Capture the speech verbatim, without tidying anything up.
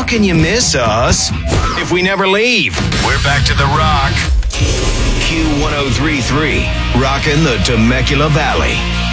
How can you miss us if we never leave? We're back to the Rock. Q one oh three point three, rocking the Temecula Valley.